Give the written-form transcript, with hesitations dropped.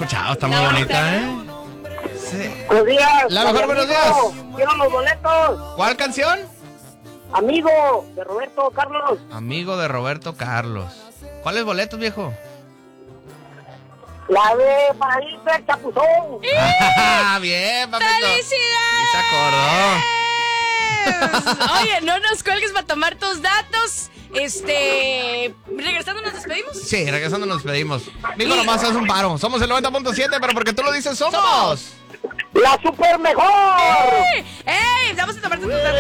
escuchado, está muy bonita, ¿eh? Sí. Buenos días. La mejor, buenos días. Quiero los boletos. ¿Cuál canción? Amigo de Roberto Carlos. Amigo de Roberto Carlos. ¿Cuáles boletos, viejo? La de Paraíso del Chapuzón. Bien, papito. ¡Felicidades! Y se acordó. Oye, no nos cuelgues para tomar tus datos. Regresando nos despedimos. Sí, regresando nos despedimos. Mijo, nomás haz un paro. Somos el 90.7, pero porque tú lo dices, somos La super mejor. ¡Ey! Vamos a tomarte tus datos.